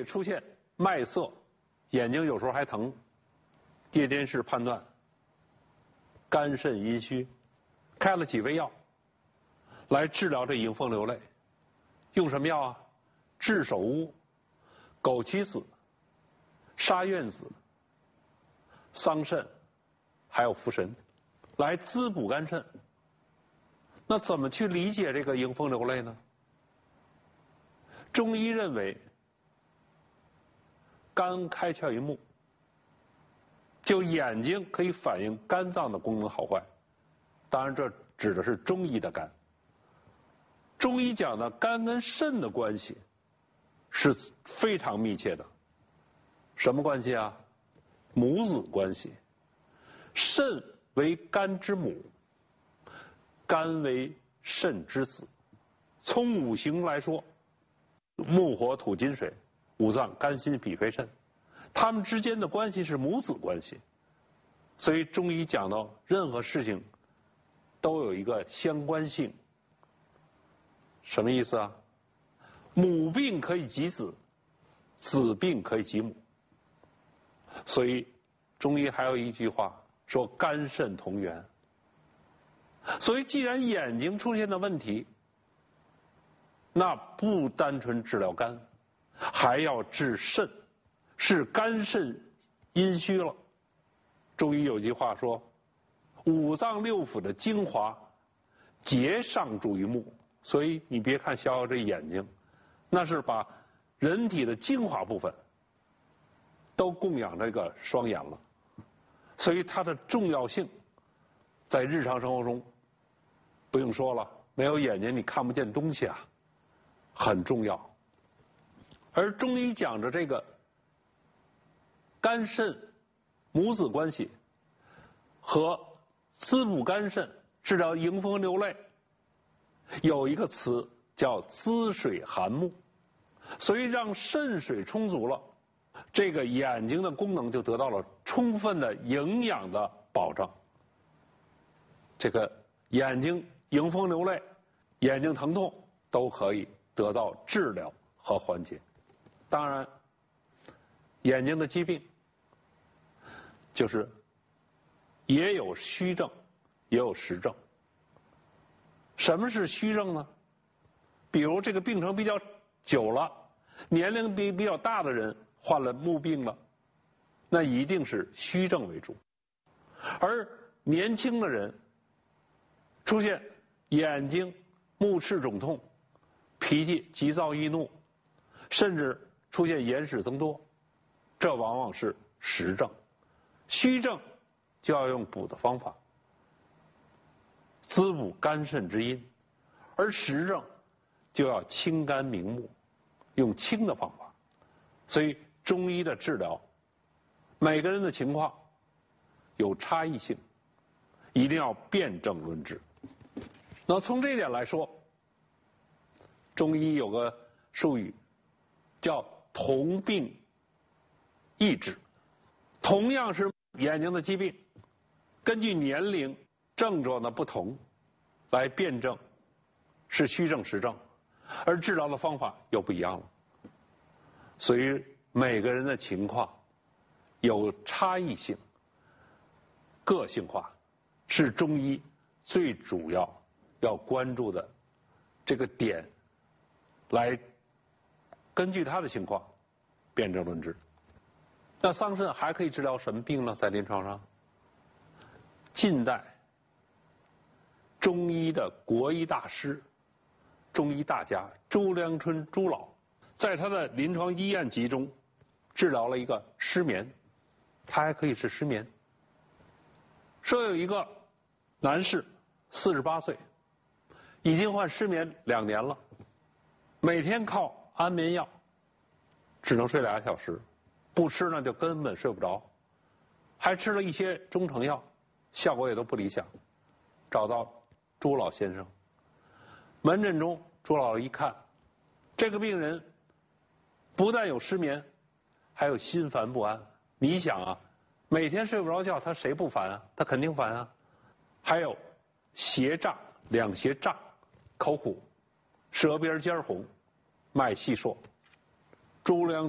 出现脉涩，眼睛有时候还疼，叶监士判断肝肾阴虚，开了几味药来治疗这迎风流泪。用什么药啊？炙首乌、枸杞子、沙苑子、桑葚，还有茯神，来滋补肝肾。那怎么去理解这个迎风流泪呢？中医认为，肝开窍于目，就眼睛可以反映肝脏的功能好坏。当然，这指的是中医的肝。中医讲的肝跟肾的关系是非常密切的。什么关系啊？母子关系。肾为肝之母，肝为肾之子。从五行来说，木火土金水，五脏肝心脾肺肾，它们之间的关系是母子关系。所以中医讲到任何事情都有一个相关性。什么意思啊？母病可以及子，子病可以及母。所以中医还有一句话说肝肾同源。所以既然眼睛出现的问题，那不单纯治疗肝，还要治肾，是肝肾阴虚了。中医有句话说，五脏六腑的精华皆上注于目。所以你别看逍遥这眼睛，那是把人体的精华部分都供养这个双眼了。所以它的重要性在日常生活中不用说了，没有眼睛你看不见东西啊，很重要。而中医讲着这个肝肾母子关系和滋补肝肾、治疗迎风流泪，有一个词叫滋水涵目。所以让肾水充足了，这个眼睛的功能就得到了充分的营养的保障。这个眼睛迎风流泪、眼睛疼痛都可以得到治疗和缓解。当然，眼睛的疾病就是也有虚症，也有实症。什么是虚症呢？比如这个病程比较久了，年龄比较大的人患了目病了，那一定是虚症为主。而年轻的人出现眼睛目赤肿痛、脾气急躁易怒，甚至出现眼屎增多，这往往是实症。虚症就要用补的方法，滋补肝肾之阴，而实症就要清肝明目，用清的方法。所以中医的治疗，每个人的情况有差异性，一定要辨证论治。那从这一点来说，中医有个术语叫同病异治。同样是眼睛的疾病，根据年龄症状的不同来辨证是虚症实症，而治疗的方法又不一样了。所以每个人的情况有差异性，个性化是中医最主要关注的这个点，来根据他的情况辨证论治。那桑葚还可以治疗什么病呢？在临床上，近代中医的国医大师、中医大家周良春朱老，在他的临床医验集中治疗了一个失眠，他还可以治失眠。说有一个男士48岁，已经患失眠2年了，每天靠安眠药，只能睡2个小时，不吃呢就根本睡不着，还吃了一些中成药，效果也都不理想。找到朱老先生，门诊中朱老一看，这个病人不但有失眠，还有心烦不安。你想啊，每天睡不着觉，他谁不烦啊？他肯定烦啊。还有胁胀，两胁胀，口苦，舌边尖红，脉细数。朱良